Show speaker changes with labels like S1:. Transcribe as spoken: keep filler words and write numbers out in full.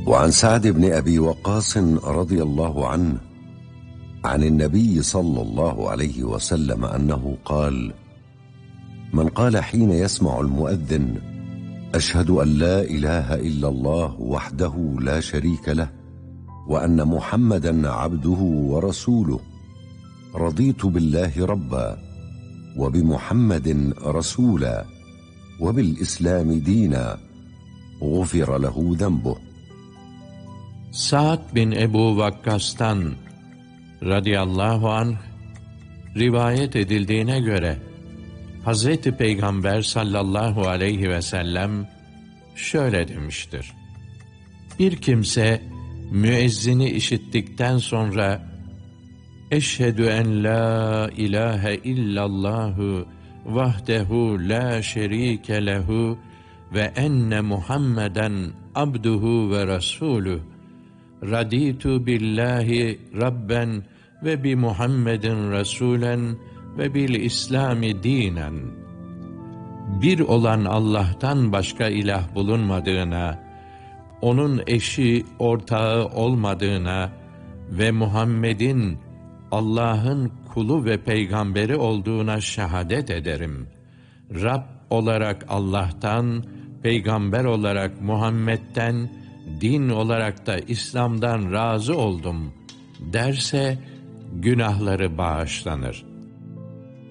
S1: وعن سعد بن أبي وقاص رضي الله عنه عن النبي صلى الله عليه وسلم أنه قال: من قال حين يسمع المؤذن: أشهد أن لا إله إلا الله وحده لا شريك له وأن محمدا عبده ورسوله، رضيت بالله ربا وبمحمد رسولا وبالإسلام دينا، غفر له ذنبه.
S2: Sa'd bin Ebu Vakkas'tan radıyallahu anh rivayet edildiğine göre Hazreti Peygamber sallallahu aleyhi ve sellem şöyle demiştir: bir kimse müezzini işittikten sonra eşhedü en la ilahe illallahu vahdehu la şerike lehu ve enne Muhammeden abduhu ve rasuluh, raditu billahi rabben ve bi Muhammedin rasulen ve bil İslami dinen. Bir olan Allah'tan başka ilah bulunmadığına, onun eşi, ortağı olmadığına ve Muhammed'in Allah'ın kulu ve peygamberi olduğuna şehadet ederim. Rab olarak Allah'tan, peygamber olarak Muhammed'den, din olarak da İslam'dan razı oldum derse günahları bağışlanır.